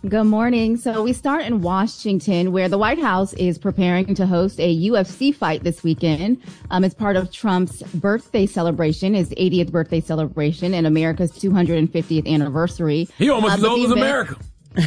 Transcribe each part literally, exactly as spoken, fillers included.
Good morning. So we start in Washington, where the White House is preparing to host a U F C fight this weekend. Um, it's part of Trump's birthday celebration, his eightieth birthday celebration, and America's two hundred fiftieth anniversary. He almost uh, as old as event- America.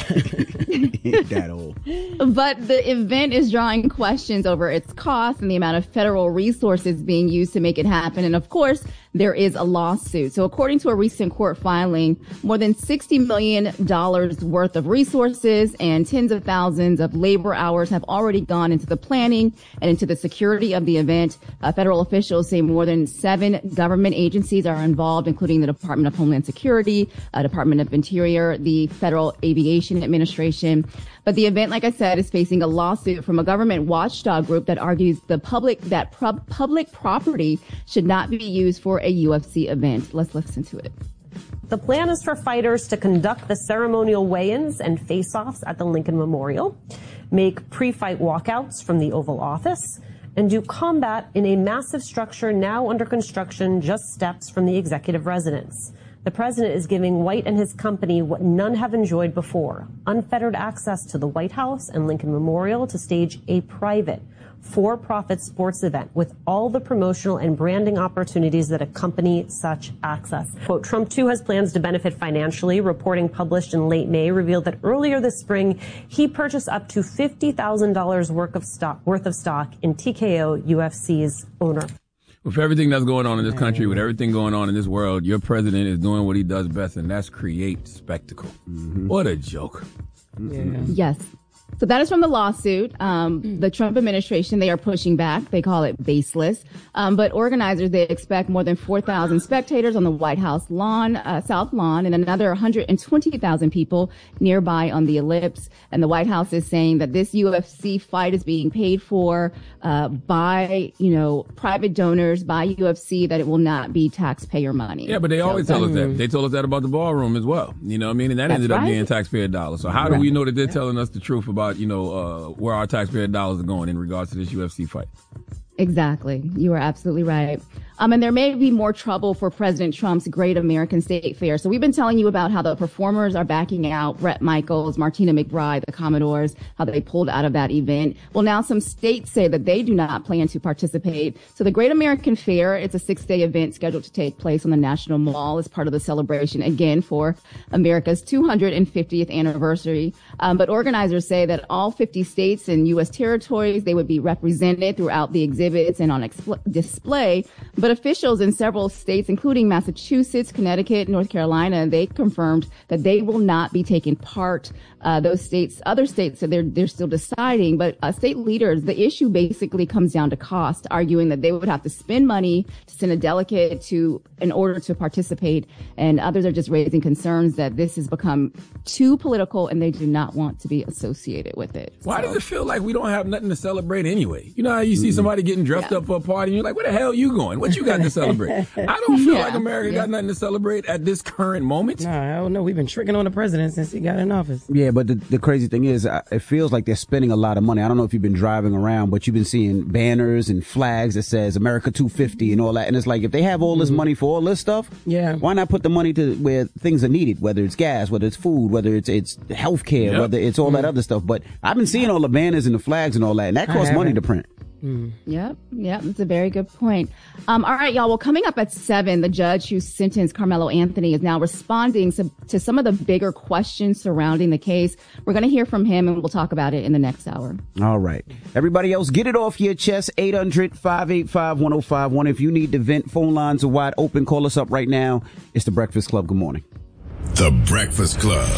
That old. But the event is drawing questions over its cost and the amount of federal resources being used to make it happen. And of course, there is a lawsuit. So according to a recent court filing, more than sixty million dollars worth of resources and tens of thousands of labor hours have already gone into the planning and into the security of the event. Uh, federal officials say more than seven government agencies are involved, including the Department of Homeland Security, uh, Department of Interior, the Federal Aviation Administration. But the event, like I said, is facing a lawsuit from a government watchdog group that argues the public that pro- public property should not be used for a U F C event. Let's listen to it. The plan is for fighters to conduct the ceremonial weigh-ins and face-offs at the Lincoln Memorial, make pre-fight walkouts from the Oval Office, and do combat in a massive structure now under construction just steps from the executive residence. The president is giving White and his company what none have enjoyed before, unfettered access to the White House and Lincoln Memorial to stage a private, for-profit sports event with all the promotional and branding opportunities that accompany such access. Quote, Trump, too, has plans to benefit financially. Reporting published in late May revealed that earlier this spring, he purchased up to fifty thousand dollars worth of stock, worth of stock in T K O, U F C's owner. With everything that's going on in this country, with everything going on in this world, your president is doing what he does best, and that's create spectacle. Mm-hmm. What a joke. Yeah. Yes. So that is from the lawsuit. Um, the Trump administration, they are pushing back. They call it baseless. Um, but organizers, they expect more than four thousand spectators on the White House lawn, uh, South Lawn, and another one hundred twenty thousand people nearby on the ellipse. And the White House is saying that this U F C fight is being paid for uh, by, you know, private donors, by U F C, that it will not be taxpayer money. Yeah, but they always so, tell us that. They told us that about the ballroom as well. You know what I mean? And that That's ended up right. being taxpayer dollars. So how do Right. we know that they're telling us the truth about, you know, uh, where our taxpayer dollars are going in regards to this U F C fight? Exactly. You are absolutely right. Um, and there may be more trouble for President Trump's Great American State Fair. So we've been telling you about how the performers are backing out. Bret Michaels, Martina McBride, the Commodores, how they pulled out of that event. Well, now some states say that they do not plan to participate. So the Great American Fair, it's a six-day event scheduled to take place on the National Mall as part of the celebration, again, for America's two hundred fiftieth anniversary. Um, but organizers say that all fifty states and U S territories, they would be represented throughout the exhibits and on expl- display. But officials in several states, including Massachusetts, Connecticut, North Carolina, they confirmed that they will not be taking part. Uh, those states, other states, so they're they're still deciding. But uh, state leaders, the issue basically comes down to cost, arguing that they would have to spend money to send a delegate to in order to participate. And others are just raising concerns that this has become too political and they do not want to be associated with it. Why so. does it feel like we don't have nothing to celebrate anyway? You know how you see somebody getting dressed Yeah. up for a party and you're like, where the hell are you going? What you got to celebrate? I don't feel Yeah. like America Yeah. got nothing to celebrate at this current moment. No, I don't know. We've been tricking on the president since he got in office. Yeah, but the, the crazy thing is, uh, it feels like they're spending a lot of money. I don't know if you've been driving around, but you've been seeing banners and flags that says America two fifty and all that. And it's like, if they have all this money for all this stuff, Yeah. why not put the money to where things are needed, whether it's gas, whether it's food, whether it's it's healthcare, Yep. whether it's all that other stuff. But I've been seeing all the banners and the flags and all that, and that I costs money haven't. to print. Yep, yep, that's a very good point. Um, all right, y'all. Well, coming up at seven, the judge who sentenced Carmelo Anthony is now responding to, to some of the bigger questions surrounding the case. We're going to hear from him, and we'll talk about it in the next hour. All right. Everybody else, get it off your chest. eight hundred, five eight five, one oh five one. If you need to vent, phone lines are wide open. Call us up right now. It's The Breakfast Club. Good morning. The Breakfast Club.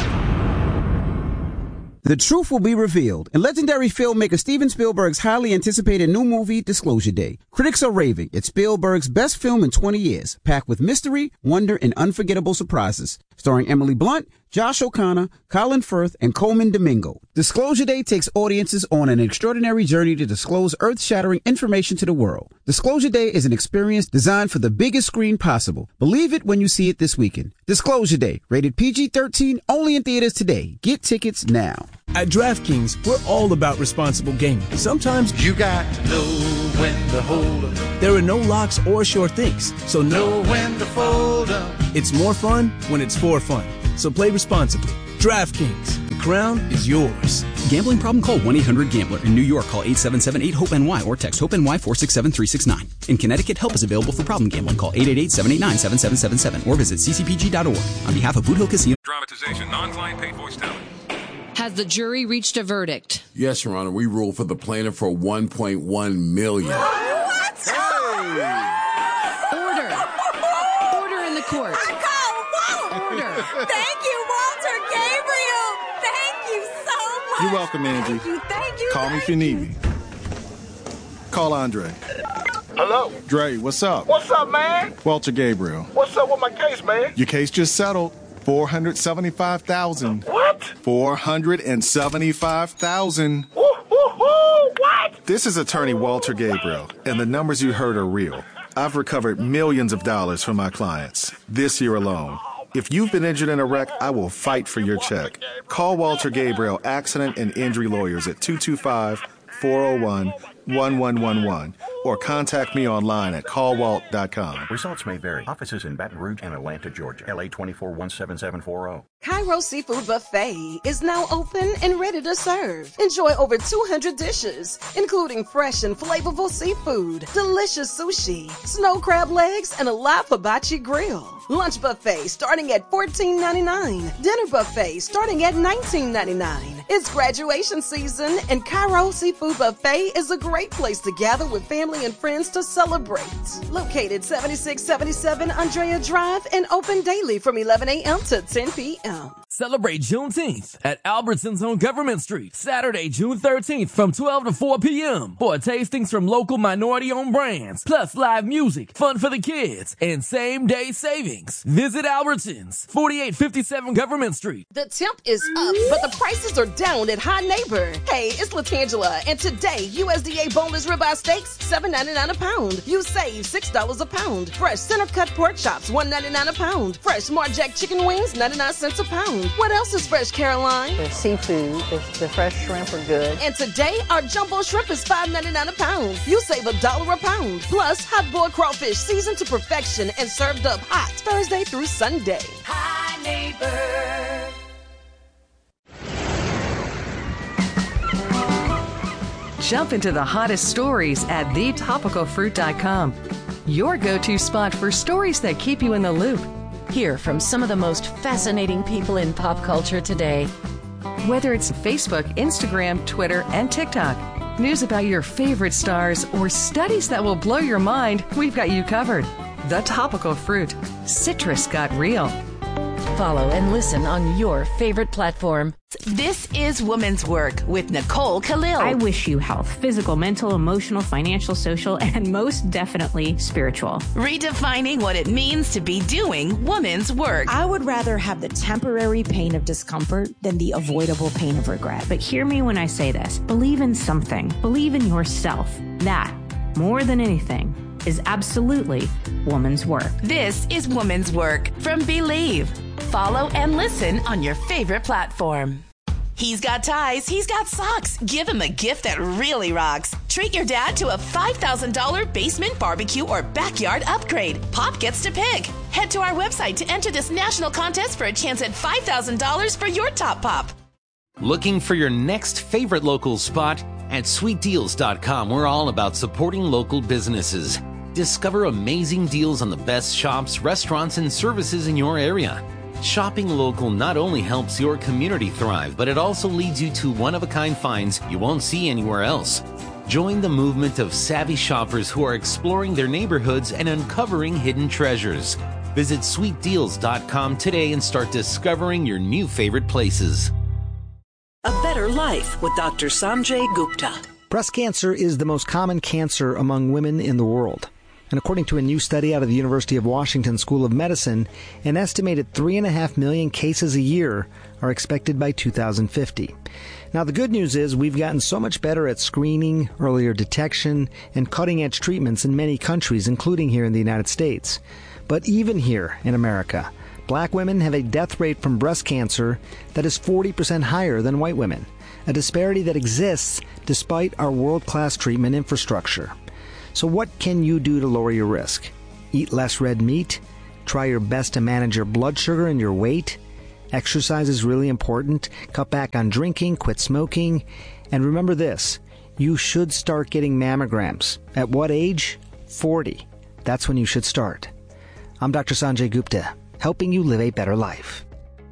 The truth will be revealed in legendary filmmaker Steven Spielberg's highly anticipated new movie, Disclosure Day. Critics are raving. It's Spielberg's best film in twenty years, packed with mystery, wonder, and unforgettable surprises. Starring Emily Blunt, Josh O'Connor, Colin Firth, and Coleman Domingo. Disclosure Day takes audiences on an extraordinary journey to disclose earth-shattering information to the world. Disclosure Day is an experience designed for the biggest screen possible. Believe it when you see it this weekend. Disclosure Day, rated P G thirteen, only in theaters today. Get tickets now. At DraftKings, we're all about responsible gaming. Sometimes you got to know when to hold up. There are no locks or sure things, so know when to fold up. It's more fun when it's for fun. So play responsibly. DraftKings, the crown is yours. Gambling problem? Call one eight hundred gambler. In New York, call eight seven seven eight hope N Y or text HOPE-NY four six seven three six nine. In Connecticut, help is available for problem gambling. Call eight eight eight seven eight nine seven seven seven seven or visit c c p g dot org. On behalf of Boot Hill Casino. Dramatization, non-client paid voice talent. Has the jury reached a verdict? Yes, Your Honor. We ruled for the plaintiff for one point one million dollars. What? Hey! Order. Order in the court. Order. Thank you, Walter Gabriel. Thank you so much. You're welcome, Angie. Thank you, thank you. Call thank me if you need me. Call Andre. Hello? Dre, what's up? What's up, man? Walter Gabriel. What's up with my case, man? Your case just settled. four hundred seventy-five thousand dollars. What? four hundred seventy-five thousand dollars. Woo, woo, woo, what? This is attorney Walter Gabriel, and the numbers you heard are real. I've recovered millions of dollars from my clients this year alone. If you've been injured in a wreck, I will fight for your check. Call Walter Gabriel Accident and Injury Lawyers at two two five, four oh one, one one one one or contact me online at call walt dot com. Results may vary. Offices in Baton Rouge and Atlanta, Georgia. L A twenty-four one seven seven four zero. Cairo Seafood Buffet is now open and ready to serve. Enjoy over two hundred dishes, including fresh and flavorful seafood, delicious sushi, snow crab legs, and a live hibachi grill. Lunch buffet starting at fourteen ninety-nine. Dinner buffet starting at nineteen ninety-nine. It's graduation season, and Cairo Seafood Buffet is a great place to gather with family and friends to celebrate. Located seventy-six seventy-seven Andrea Drive and open daily from eleven a.m. to ten p.m. Celebrate Juneteenth at Albertsons on Government Street, Saturday, June thirteenth from twelve to four p.m. for tastings from local minority-owned brands, plus live music, fun for the kids, and same-day savings. Visit Albertsons, forty-eight fifty-seven Government Street. The temp is up, but the prices are down at High Neighbor. Hey, it's LaTangela, and today, U S D A boneless ribeye steaks, seven ninety-nine a pound. You save six dollars a pound. Fresh center-cut pork chops, one ninety-nine a pound. Fresh Smart Jack chicken wings, ninety-nine cents a pound. What else is fresh, Caroline? The seafood, the, the fresh shrimp are good. And today, our jumbo shrimp is five ninety-nine a pound. You save a dollar a pound. Plus, hot-boiled crawfish seasoned to perfection and served up hot Thursday through Sunday. Hi, neighbor. Jump into the hottest stories at the topical fruit dot com. Your go-to spot for stories that keep you in the loop. Hear from some of the most fascinating people in pop culture today. Whether it's Facebook, Instagram, Twitter, and TikTok, news about your favorite stars, or studies that will blow your mind, we've got you covered. The Topical Fruit. Citrus got real. Follow and listen on your favorite platform. This is Woman's Work with Nicole Khalil. I wish you health, physical, mental, emotional, financial, social, and most definitely spiritual. Redefining what it means to be doing woman's work. I would rather have the temporary pain of discomfort than the avoidable pain of regret. But hear me when I say this. Believe in something. Believe in yourself. That, more than anything, is absolutely woman's work. This is Woman's Work from Believe. Follow and listen on your favorite platform. He's got ties, he's got socks. Give him a gift that really rocks. Treat your dad to a five thousand dollars basement barbecue or backyard upgrade. Pop gets to pick. Head to our website to enter this national contest for a chance at five thousand dollars for your top pop. Looking for your next favorite local spot? At sweet deals dot com, we're all about supporting local businesses. Discover amazing deals on the best shops, restaurants, and services in your area. Shopping local not only helps your community thrive, but it also leads you to one-of-a-kind finds you won't see anywhere else. Join the movement of savvy shoppers who are exploring their neighborhoods and uncovering hidden treasures. Visit sweet deals dot com today and start discovering your new favorite places. A Better Life with Doctor Sanjay Gupta. Breast cancer is the most common cancer among women in the world. And according to a new study out of the University of Washington School of Medicine, an estimated three and a half million cases a year are expected by two thousand fifty. Now, the good news is we've gotten so much better at screening, earlier detection, and cutting-edge treatments in many countries, including here in the United States. But even here in America, black women have a death rate from breast cancer that is forty percent higher than white women, a disparity that exists despite our world-class treatment infrastructure. So what can you do to lower your risk? Eat less red meat? Try your best to manage your blood sugar and your weight? Exercise is really important. Cut back on drinking, quit smoking, and remember this, you should start getting mammograms. At what age? forty. That's when you should start. I'm Doctor Sanjay Gupta, helping you live a better life.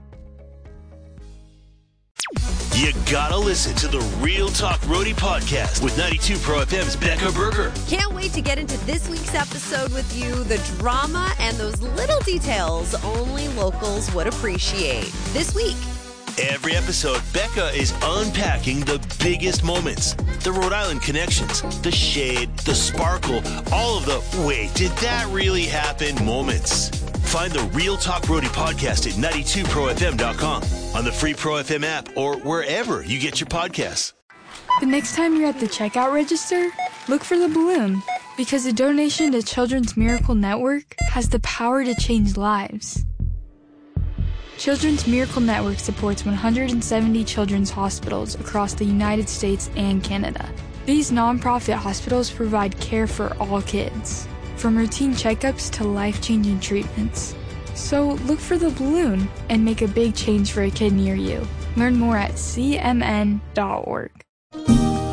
You gotta listen to the Real Talk Roadie podcast with ninety-two Pro F M's Becca Berger. Can't wait to get into this week's episode with you. The drama and those little details only locals would appreciate. This week. Every episode, Becca is unpacking the biggest moments. The Rhode Island connections, the shade, the sparkle, all of the wait, did that really happen moments. Find the Real Talk Roadie podcast at ninety-two pro f m dot com, on the free Pro F M app, or wherever you get your podcasts. The next time you're at the checkout register, look for the balloon, because a donation to Children's Miracle Network has the power to change lives. Children's Miracle Network supports one hundred seventy children's hospitals across the United States and Canada. These nonprofit hospitals provide care for all kids, from routine checkups to life-changing treatments. So look for the balloon and make a big change for a kid near you. Learn more at c m n dot org.